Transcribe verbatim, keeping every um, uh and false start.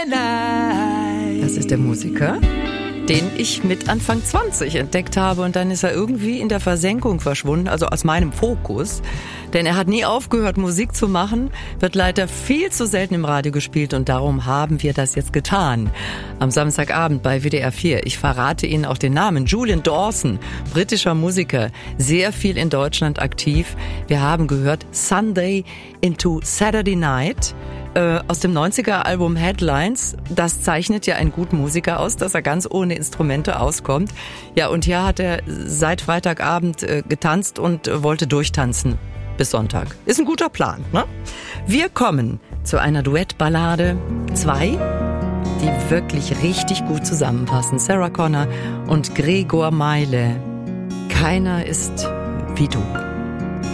Das ist der Musiker, den ich mit Anfang zwanzig entdeckt habe, und dann ist er irgendwie in der Versenkung verschwunden, also aus meinem Fokus, denn er hat nie aufgehört, Musik zu machen, wird leider viel zu selten im Radio gespielt, und darum haben wir das jetzt getan. Am Samstagabend bei W D R vier. Ich verrate Ihnen auch den Namen. Julian Dawson, britischer Musiker, sehr viel in Deutschland aktiv. Wir haben gehört Sunday into Saturday Night aus dem neunziger-Album Headlines. Das zeichnet ja einen guten Musiker aus, dass er ganz ohne Instrumente auskommt. Ja, und hier hat er seit Freitagabend äh, getanzt und äh, wollte durchtanzen bis Sonntag. Ist ein guter Plan, ne? Wir kommen zu einer Duettballade. Zwei, die wirklich richtig gut zusammenpassen. Sarah Connor und Gregor Meile. Keiner ist wie du.